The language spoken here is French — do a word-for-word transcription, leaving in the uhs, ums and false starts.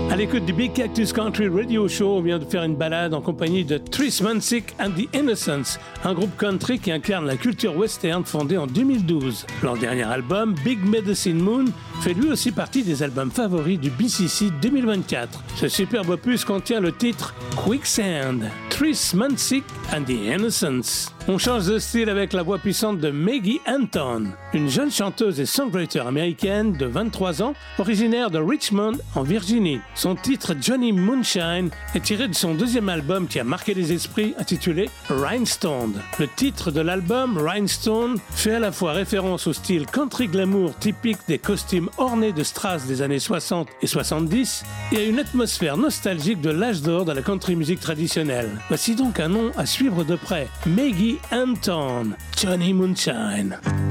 À l'écoute du Big Cactus Country Radio Show, on vient de faire une balade en compagnie de Tris Mansick and the Innocents, un groupe country qui incarne la culture western fondée en deux mille douze. Leur dernier album, Big Medicine Moon, fait lui aussi partie des albums favoris du B C C deux mille vingt-quatre. Ce superbe opus contient le titre Quicksand, Tris Mansick and the Innocents. On change de style avec la voix puissante de Maggie Anton, une jeune chanteuse et songwriter américaine de vingt-trois ans, originaire de Richmond, en Virginie. Son titre Johnny Moonshine est tiré de son deuxième album qui a marqué les esprits, intitulé Rhinestone. Le titre de l'album, Rhinestone, fait à la fois référence au style country glamour typique des costumes ornés de strass des années soixante et soixante-dix et à une atmosphère nostalgique de l'âge d'or de la country music traditionnelle. Voici donc un nom à suivre de près, Maggie Anton, Johnny Moonshine.